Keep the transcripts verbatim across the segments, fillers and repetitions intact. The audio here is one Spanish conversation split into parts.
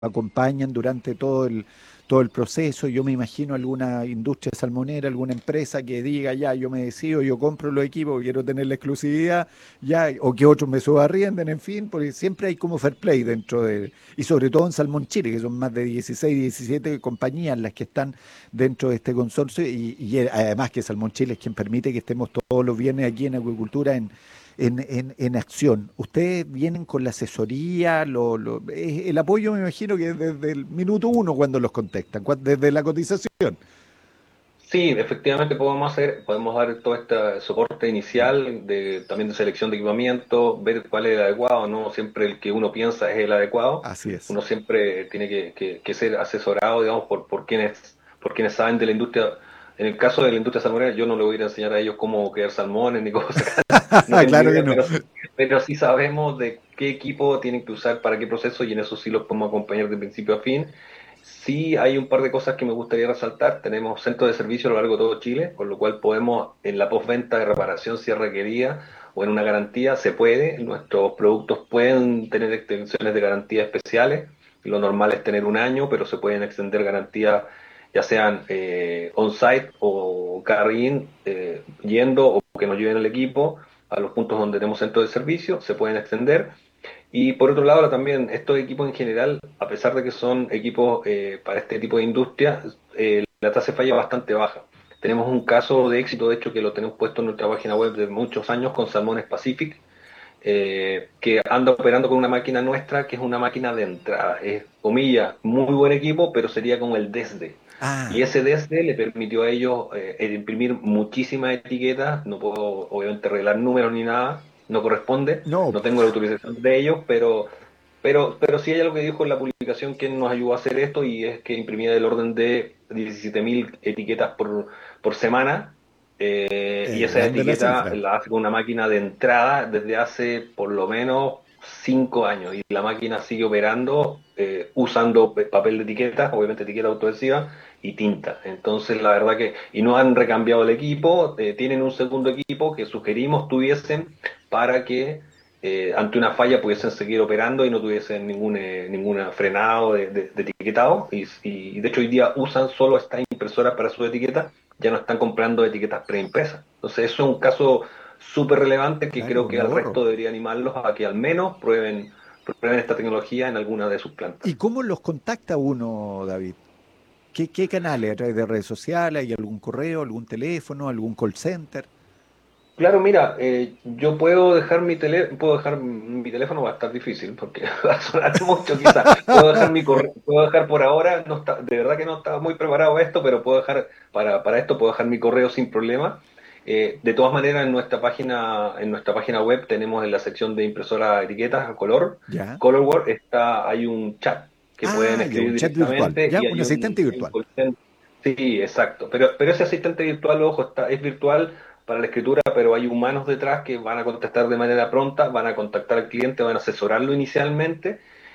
acompañan durante todo el, todo el proceso. Yo me imagino alguna industria salmonera, alguna empresa que diga, ya, yo me decido, yo compro los equipos, quiero tener la exclusividad, ya, o que otros me subarrienden, en fin, porque siempre hay como fair play dentro de, y sobre todo en Salmón Chile, que son más de dieciséis, diecisiete compañías las que están dentro de este consorcio, y, y además que Salmón Chile es quien permite que estemos todos los viernes aquí en acuicultura en en, en, en acción. ¿Ustedes vienen con la asesoría, lo, lo- eh, el apoyo me imagino que desde el minuto uno cuando los contactan, cua- desde la cotización? Sí, efectivamente podemos hacer, podemos dar todo este soporte inicial de también de selección de equipamiento, ver cuál es el adecuado, no siempre el que uno piensa es el adecuado. Así es. Uno siempre tiene que, que- que ser asesorado, digamos, por, por quienes, por quienes saben de la industria. En el caso de la industria salmonera, yo no le voy a ir a enseñar a ellos cómo criar salmones ni cómo sacar, no tengo Claro que idea, no. pero, pero sí sabemos de qué equipo tienen que usar para qué proceso y en eso sí los podemos acompañar de principio a fin. Sí, hay un par de cosas que me gustaría resaltar. Tenemos centros de servicio a lo largo de todo Chile, con lo cual podemos, en la postventa de reparación, si es requerida, o en una garantía, se puede. Nuestros productos pueden tener extensiones de garantía especiales. Lo normal es tener un año, pero se pueden extender garantías, ya sean eh, on-site o carry-in, eh, yendo o que nos lleven el equipo a los puntos donde tenemos centros de servicio, se pueden extender. Y por otro lado, también estos equipos en general, a pesar de que son equipos eh, para este tipo de industria, eh, la tasa de falla es bastante baja. Tenemos un caso de éxito, de hecho, que lo tenemos puesto en nuestra página web de muchos años con Salmones Pacific, eh, que anda operando con una máquina nuestra, que es una máquina de entrada. Es, comillas, muy buen equipo, pero sería como el desde. Y Ah, ese desde le permitió a ellos eh, imprimir muchísimas etiquetas. No puedo, obviamente, revelar números ni nada, no corresponde. no, No tengo la autorización de ellos, pero, pero, pero sí hay algo que dijo en la publicación que nos ayudó a hacer esto y es que imprimía del orden de diecisiete mil etiquetas por, por semana, eh, y es esa grande la etiqueta cifra. la hace con una máquina de entrada desde hace por lo menos cinco años y la máquina sigue operando eh, usando pe- papel de etiqueta, obviamente etiqueta autoadhesiva y tinta. Entonces, la verdad que, y no han recambiado el equipo, eh, tienen un segundo equipo que sugerimos tuviesen para que eh, ante una falla pudiesen seguir operando y no tuviesen ningún, eh, ninguna frenado de, de- de etiquetado. Y, y de hecho hoy día usan solo esta impresora para su etiqueta, ya no están comprando etiquetas preimpresas. Entonces eso es un caso súper relevante que Claro, creo un que al ahorro. resto debería animarlos a que al menos prueben, prueben esta tecnología en alguna de sus plantas. ¿Y cómo los contacta uno, David? ¿Qué, qué canales? ¿A través de redes sociales? ¿Hay algún correo, algún teléfono, algún call center? Claro, mira, eh, yo puedo dejar mi tele, puedo dejar mi teléfono, va a estar difícil porque va a sonar mucho quizás. Puedo dejar mi correo, puedo dejar por ahora, no está, de verdad que no estaba muy preparado a esto, pero puedo dejar para, para esto puedo dejar mi correo sin problema. Eh, de todas maneras, en nuestra página, en nuestra página web tenemos en la sección de impresora etiquetas a color, Ya. Colorword, está, hay un chat que pueden Ah, ya, escribir un chat virtual. directamente Ya, y un hay un, asistente hay un virtual. call center. Sí, exacto. Pero, pero ese asistente virtual, ojo, está, es virtual para la escritura, pero hay humanos detrás que van a contestar de manera pronta, van a contactar al cliente, van a asesorarlo inicialmente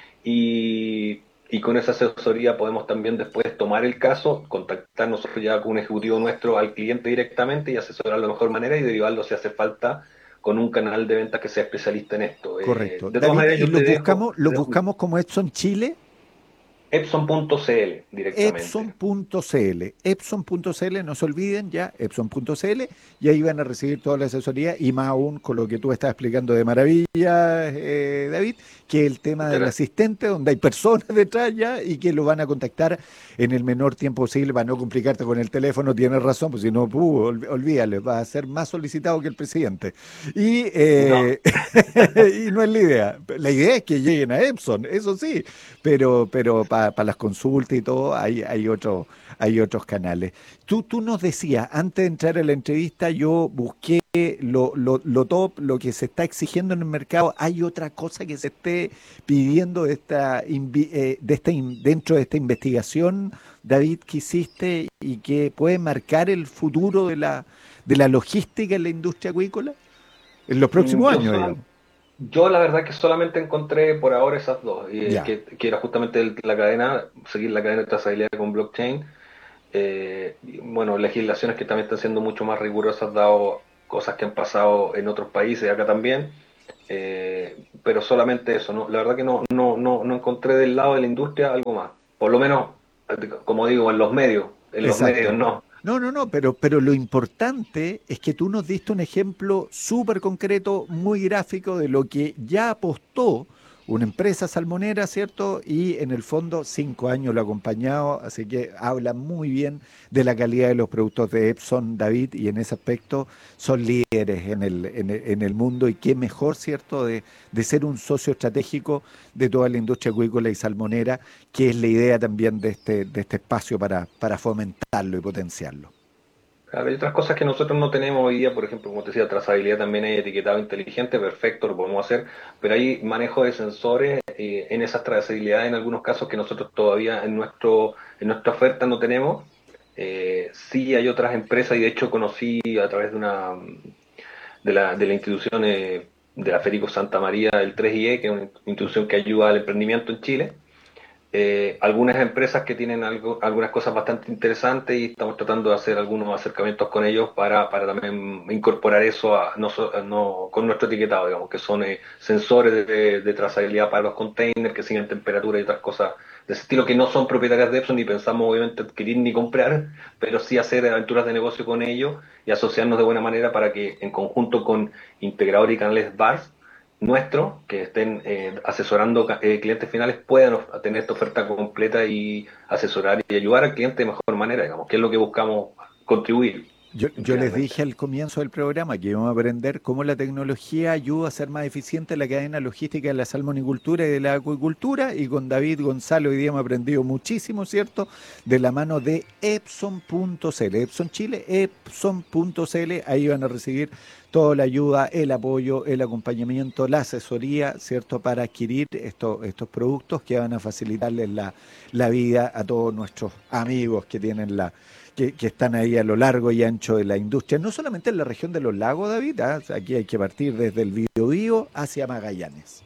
y, y con esa asesoría podemos también después tomar el caso, contactar nosotros ya con un ejecutivo nuestro al cliente directamente y asesorarlo de la mejor manera y derivarlo si hace falta con un canal de ventas que sea especialista en esto. Eh, Correcto. de todas David, maneras, ¿y yo los te dejo, buscamos, los buscamos como Edson Chile? epson punto c l directamente. Epson punto c l. Epson punto c l, no se olviden ya, epson punto c l, y ahí van a recibir toda la asesoría y más aún con lo que tú estás explicando de maravilla, eh, David, que es el tema Muchas del gracias. asistente, donde hay personas detrás ya y que lo van a contactar en el menor tiempo posible para no complicarte con el teléfono. Tienes razón, pues si no, puh, olv- olvídale, va a ser más solicitado que el presidente. Y, No, eh, y no es la idea. La idea es que lleguen a Epson, eso sí, pero, pero para las consultas y todo hay, hay, otro, hay otros canales. Tú, tú nos decías, antes de entrar a la entrevista, yo busqué lo, lo, lo top, lo que se está exigiendo en el mercado. ¿Hay otra cosa que se esté pidiendo de esta, invi- eh, de esta in- dentro de esta investigación, David, que hiciste y que puede marcar el futuro de la, de la logística en la industria acuícola? En los mm, próximos yo, años, solam- digamos. yo la verdad que solamente encontré por ahora esas dos, eh, Ya, que, que era justamente el- la cadena, seguir la cadena de trazabilidad con blockchain. Eh, y, bueno, legislaciones que también están siendo mucho más rigurosas, dado cosas que han pasado en otros países, acá también. Eh, pero solamente eso, ¿no? La verdad que no, no, no, no encontré del lado de la industria algo más. Por lo menos, como digo, en los medios, en los medios Exacto. no. No, no, no, pero, pero lo importante es que tú nos diste un ejemplo súper concreto, muy gráfico de lo que ya apostó una empresa salmonera, ¿cierto? Y en el fondo cinco años lo ha acompañado, así que habla muy bien de la calidad de los productos de Epson, David, y en ese aspecto son líderes en el, en el, en el mundo y qué mejor, ¿cierto?, de, de ser un socio estratégico de toda la industria acuícola y salmonera, que es la idea también de este, de este espacio para, para fomentarlo y potenciarlo. Claro, hay otras cosas que nosotros no tenemos hoy día, por ejemplo, como te decía, trazabilidad también hay etiquetado inteligente, perfecto, lo podemos hacer, pero hay manejo de sensores eh, en esas trazabilidades en algunos casos que nosotros todavía en nuestro en nuestra oferta no tenemos. Eh, sí hay otras empresas y de hecho conocí a través de una de la, de la institución eh, de la Federico Santa María del tres I E, que es una institución que ayuda al emprendimiento en Chile, eh, algunas empresas que tienen algo, algunas cosas bastante interesantes y estamos tratando de hacer algunos acercamientos con ellos para, para también incorporar eso a, no, no, con nuestro etiquetado, digamos, que son eh, sensores de, de, trazabilidad para los containers que siguen temperatura y otras cosas de ese estilo que no son propietarias de Epson ni pensamos obviamente adquirir ni comprar, pero sí hacer aventuras de negocio con ellos y asociarnos de buena manera para que en conjunto con integradores y canales V A R S nuestros que estén eh, asesorando eh, clientes finales puedan tener esta oferta completa y asesorar y ayudar al cliente de mejor manera, digamos, que es lo que buscamos contribuir Yo, yo les finalmente. dije al comienzo del programa que íbamos a aprender cómo la tecnología ayuda a ser más eficiente la cadena logística de la salmonicultura y de la acuicultura, y con David Gonzalo hoy día hemos aprendido muchísimo, ¿cierto? De la mano de Epson punto c l, Epson Chile, Epson punto c l, ahí van a recibir toda la ayuda, el apoyo, el acompañamiento, la asesoría, ¿cierto? Para adquirir estos, estos productos que van a facilitarles la, la vida a todos nuestros amigos que tienen la que, que están ahí a lo largo y ancho de la industria, no solamente en la región de los lagos, David, ¿ah? Aquí hay que partir desde el Biobío hacia Magallanes.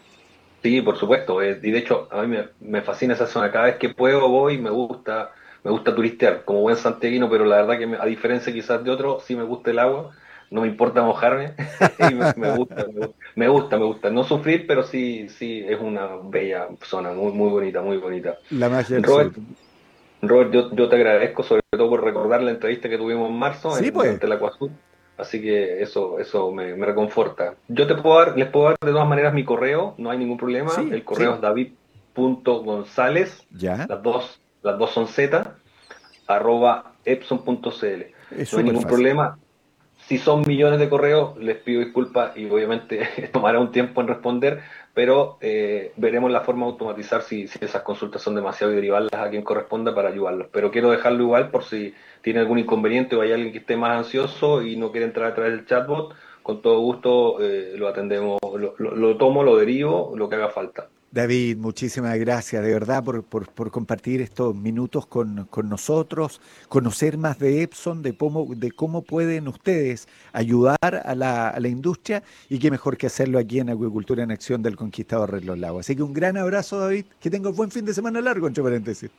Sí, por supuesto, eh, y de hecho a mí me, me fascina esa zona, cada vez que puedo voy, me gusta, me gusta turistear como buen santiaguino, pero la verdad que me- a diferencia quizás de otros, sí me gusta el agua, no me importa mojarme y me, me gusta, me, gu- me gusta, me gusta, no sufrir, pero sí, sí, es una bella zona, muy, muy bonita, muy bonita. La magia del Robert, sur. Robert, yo, yo te agradezco sobre todo por recordar la entrevista que tuvimos en marzo Sí, en, pues. durante la Aquasur, así que eso, eso me, me reconforta. Yo te puedo dar, les puedo dar de todas maneras mi correo, no hay ningún problema. Sí, El correo sí. es david punto gonzález, Ya. las dos, las dos son Z, arroba epson punto cl. Es No hay súper ningún fácil. problema. Si son millones de correos, les pido disculpas y obviamente tomará un tiempo en responder, pero eh, veremos la forma de automatizar si, si esas consultas son demasiado y derivarlas a quien corresponda para ayudarlos. Pero quiero dejarlo igual por si tiene algún inconveniente o hay alguien que esté más ansioso y no quiere entrar a través del chatbot, con todo gusto eh, lo atendemos, lo, lo, lo tomo, lo derivo, lo que haga falta. David, muchísimas gracias de verdad por, por, por compartir estos minutos con, con nosotros, conocer más de Epson, de cómo, de cómo pueden ustedes ayudar a la, a la industria, y qué mejor que hacerlo aquí en Acuicultura en Acción del Conquistador de los Lagos. Así que un gran abrazo, David, que tenga un buen fin de semana largo, entre paréntesis.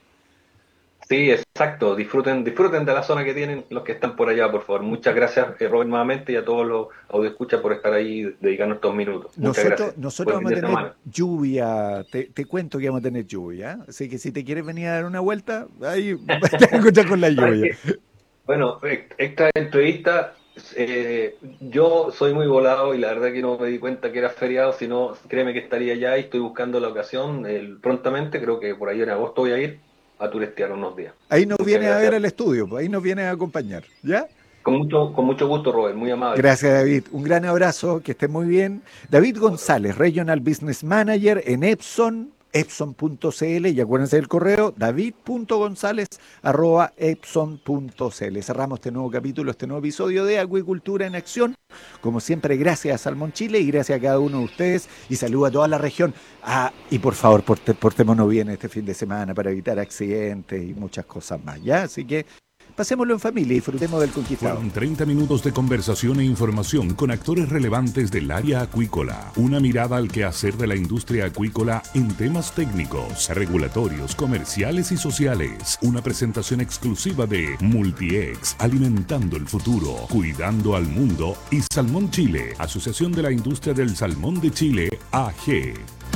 Sí, exacto. Disfruten, disfruten de la zona que tienen los que están por allá, por favor. Muchas gracias, eh, Robert, nuevamente y a todos los audioscuchas por estar ahí, dedicarnos estos minutos. Muchas Nosotros, gracias. nosotros Buen fin vamos a de tener semana. lluvia, te, te cuento que vamos a tener lluvia, ¿eh? Así que si te quieres venir a dar una vuelta, ahí te vas a encontrar con la ¿Sabes lluvia. qué? Bueno, eh, esta entrevista, eh, yo soy muy volado y la verdad que no me di cuenta que era feriado, sino créeme que estaría allá y estoy buscando la ocasión el- prontamente, creo que por ahí en agosto voy a ir a turistear unos días. Ahí nos Muchas vienes a ver gracias. al estudio, pues, ahí nos vienes a acompañar, ¿ya? Con mucho, con mucho gusto, Robert, muy amable. Gracias, David. Un gran abrazo, que estés muy bien. David Otro. González, Regional Business Manager en Epson, epson punto c l, y acuérdense del correo, david punto gonzález arroba epson punto c l. Cerramos este nuevo capítulo, este nuevo episodio de Acuicultura en Acción. Como siempre, gracias a Salmón Chile y gracias a cada uno de ustedes, y saludo a toda la región. Ah, y por favor, porte- portémonos bien este fin de semana para evitar accidentes y muchas cosas más, ¿ya? Así que pasémoslo en familia y disfrutemos del Conquistador. Fueron treinta minutos de conversación e información con actores relevantes del área acuícola. Una mirada al quehacer de la industria acuícola en temas técnicos, regulatorios, comerciales y sociales. Una presentación exclusiva de Multiex, alimentando el futuro, cuidando al mundo, y Salmón Chile, Asociación de la Industria del Salmón de Chile, A G.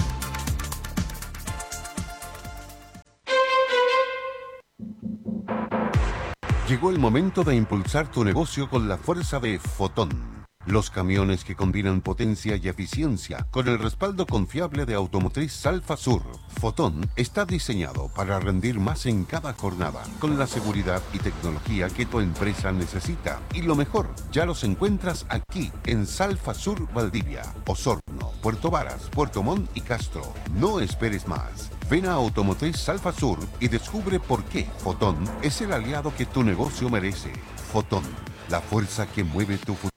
Llegó el momento de impulsar tu negocio con la fuerza de Fotón. Los camiones que combinan potencia y eficiencia con el respaldo confiable de Automotriz Salfa Sur. Fotón está diseñado para rendir más en cada jornada, con la seguridad y tecnología que tu empresa necesita. Y lo mejor, ya los encuentras aquí en Salfa Sur Valdivia, Osorno, Puerto Varas, Puerto Montt y Castro. No esperes más. Ven a Automotriz Salfa Sur y descubre por qué Fotón es el aliado que tu negocio merece. Fotón, la fuerza que mueve tu futuro.